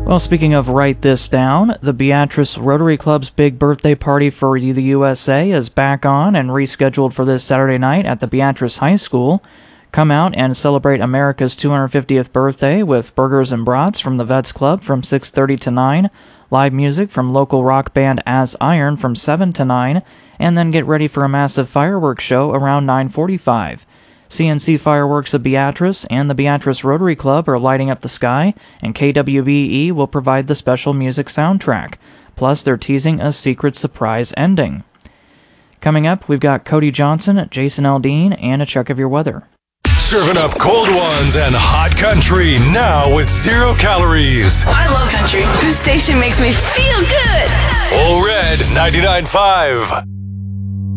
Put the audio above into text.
Well, speaking of write this down, the Beatrice Rotary Club's big birthday party for the USA is back on and rescheduled for this Saturday night at the Beatrice High School. Come out and celebrate America's 250th birthday with burgers and brats from the Vets Club from 6:30 to 9, live music from local rock band As Iron from 7 to 9, and then get ready for a massive fireworks show around 9:45. CNC Fireworks of Beatrice and the Beatrice Rotary Club are lighting up the sky, and KWBE will provide the special music soundtrack. Plus, they're teasing a secret surprise ending. Coming up, we've got Cody Johnson, Jason Aldean, and a check of your weather. Serving up cold ones and hot country now with 0 calories. I love country. This station makes me feel good. All Red 99.5.